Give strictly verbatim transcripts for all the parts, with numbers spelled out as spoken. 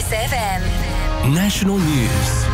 Kiss F M. National News.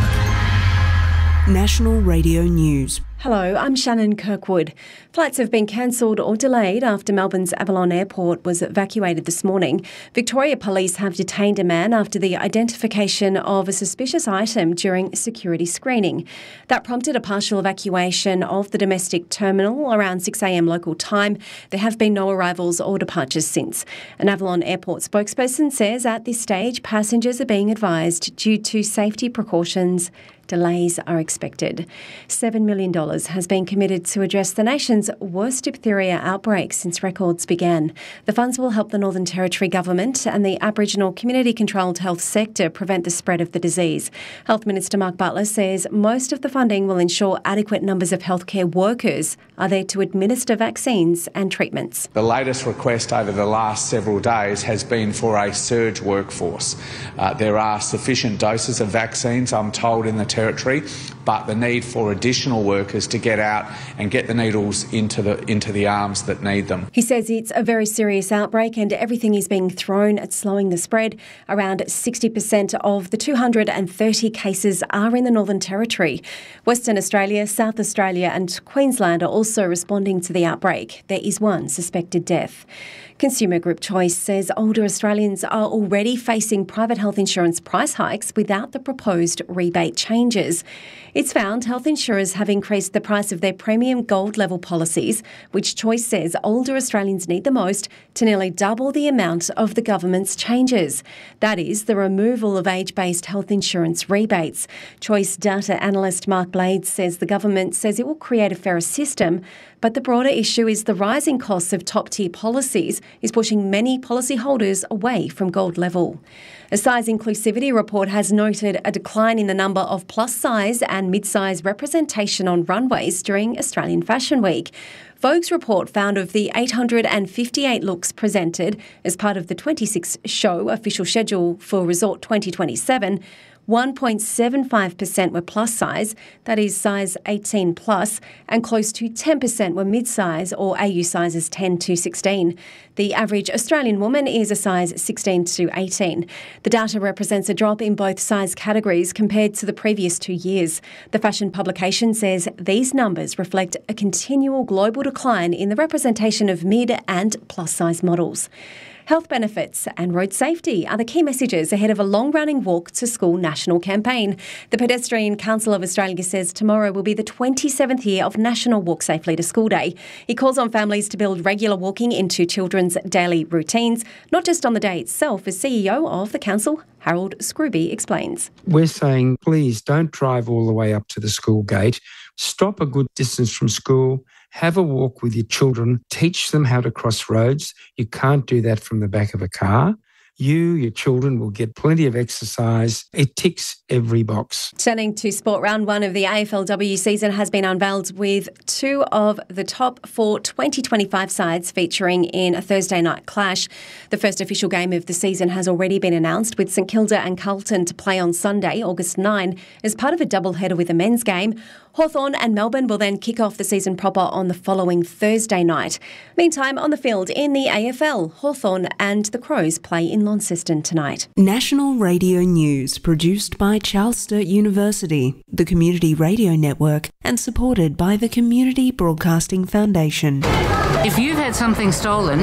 National Radio News. Hello, I'm Shannon Kirkwood. Flights have been cancelled or delayed after Melbourne's Avalon Airport was evacuated this morning. Victoria Police have detained a man after the identification of a suspicious item during security screening. That prompted a partial evacuation of the domestic terminal around six a m local time. There have been no arrivals or departures since. An Avalon Airport spokesperson says at this stage passengers are being advised due to safety precautions. Delays are expected. seven million dollars has been committed to address the nation's worst diphtheria outbreak since records began. The funds will help the Northern Territory Government and the Aboriginal community-controlled health sector prevent the spread of the disease. Health Minister Mark Butler says most of the funding will ensure adequate numbers of healthcare workers are there to administer vaccines and treatments. The latest request over the last several days has been for a surge workforce. Uh, there are sufficient doses of vaccines, I'm told, in the Territory, but the need for additional workers to get out and get the needles into the into the arms that need them. He says it's a very serious outbreak and everything is being thrown at slowing the spread. Around sixty percent of the two hundred thirty cases are in the Northern Territory. Western Australia, South Australia and Queensland are also responding to the outbreak. There is one suspected death. Consumer Group Choice says older Australians are already facing private health insurance price hikes without the proposed rebate changes. It's found health insurers have increased the price of their premium gold level policies, which Choice says older Australians need the most, to nearly double the amount of the government's changes. That is, the removal of age-based health insurance rebates. Choice data analyst Mark Blades says the government says it will create a fairer system, but the broader issue is the rising costs of top-tier policies is pushing many policyholders away from gold level. A size inclusivity report has noted a decline in the number of plus-size and mid-size representation on runways during Australian Fashion Week. Vogue's report found of the eight hundred fifty-eight looks presented as part of the twenty-six show official schedule for Resort twenty twenty-seven, one point seven five percent were plus size, that is size eighteen plus, and close to ten percent were mid-size or A U sizes ten to sixteen. The average Australian woman is a size sixteen to eighteen. The data represents a drop in both size categories compared to the previous two years. The fashion publication says these numbers reflect a continual global decline in the representation of mid and plus size models. Health benefits and road safety are the key messages ahead of a long-running Walk to School national campaign. The Pedestrian Council of Australia says tomorrow will be the twenty-seventh year of National Walk Safely to School Day. It calls on families to build regular walking into children's daily routines, not just on the day itself, as C E O of the council, Harold Scrooby, explains. We're saying, please don't drive all the way up to the school gate. Stop a good distance from school. Have a walk with your children. Teach them how to cross roads. You can't do that from the back of a car. You, your children, will get plenty of exercise. It ticks every box. Turning to sport, round one of the A F L W season has been unveiled with two of the top four twenty twenty-five sides featuring in a Thursday night clash. The first official game of the season has already been announced, with St Kilda and Carlton to play on Sunday, August ninth, as part of a doubleheader with a men's game. Hawthorn and Melbourne will then kick off the season proper on the following Thursday night. Meantime, on the field in the A F L, Hawthorn and the Crows play in Launceston tonight. National Radio News, produced by Charles Sturt University, the Community Radio Network, and supported by the Community Broadcasting Foundation. If you've had something stolen,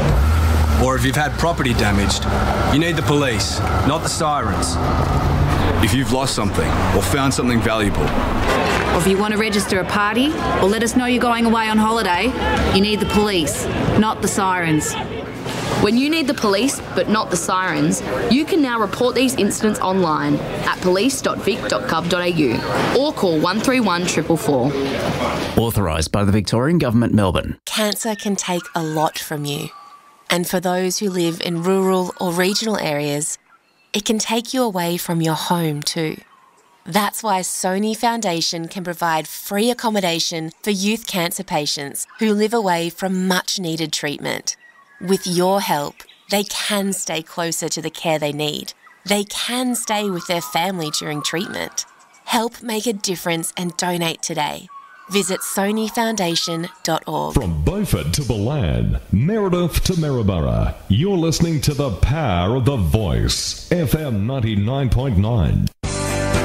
or if you've had property damaged, you need the police, not the sirens. If you've lost something or found something valuable, or if you want to register a party or let us know you're going away on holiday, you need the police, not the sirens. When you need the police, but not the sirens, you can now report these incidents online at police dot vic dot gov dot a u or call one three one four four four. Authorised by the Victorian Government, Melbourne. Cancer can take a lot from you. And for those who live in rural or regional areas, it can take you away from your home too. That's why Sony Foundation can provide free accommodation for youth cancer patients who live away from much-needed treatment. With your help, they can stay closer to the care they need. They can stay with their family during treatment. Help make a difference and donate today. Visit sony foundation dot org. From Beaufort to Balan, Meredith to Maryborough, you're listening to the power of the voice. F M ninety-nine point nine.